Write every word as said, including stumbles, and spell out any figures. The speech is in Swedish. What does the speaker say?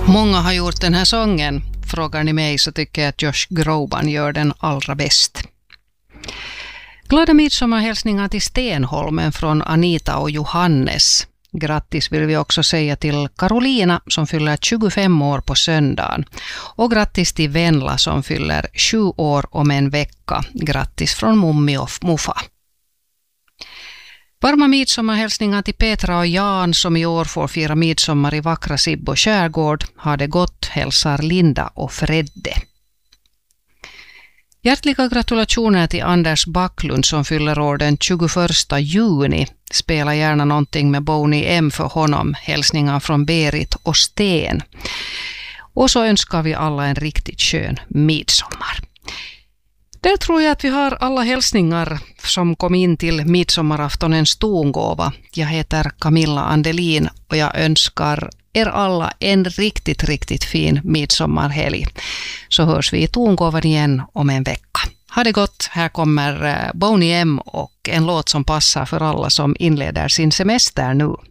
Många har gjort den här sången. Frågar ni mig så tycker jag att Josh Groban gör den allra bäst. Glada midsommarhälsningar till Stenholmen från Anita och Johannes. Grattis vill vi också säga till Carolina som fyller tjugofem år på söndagen. Och grattis till Venla som fyller sju år om en vecka. Grattis från Mummi och Muffa. Varma midsommarhälsningar till Petra och Jan som i år får fira midsommar i vackra Sibbo skärgård. Har det gott, hälsar Linda och Fredde. Hjärtliga gratulationer till Anders Backlund som fyller år den tjugoförsta juni. Spela gärna någonting med Boney M för honom. Hälsningar från Berit och Sten. Och så önskar vi alla en riktigt skön midsommar. Där tror jag att vi har alla hälsningar som kom in till midsommaraftonens tongåva. Jag heter Camilla Andelin och jag önskar er alla en riktigt, riktigt fin midsommarhelg. Så hörs vi i tongåvan igen om en vecka. Ha det gott, här kommer Boney M och en låt som passar för alla som inleder sin semester nu.